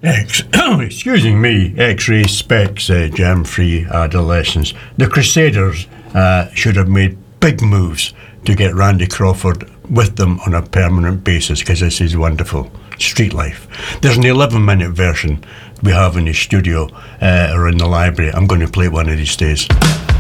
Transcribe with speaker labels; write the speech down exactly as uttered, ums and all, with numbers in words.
Speaker 1: X, excuse me, X-ray specs, uh, jam-free adolescence. The Crusaders uh, should have made big moves to get Randy Crawford with them on a permanent basis, because this is wonderful. Street life. There's an eleven minute version we have in the studio uh, or in the library. I'm going to play it one of these days.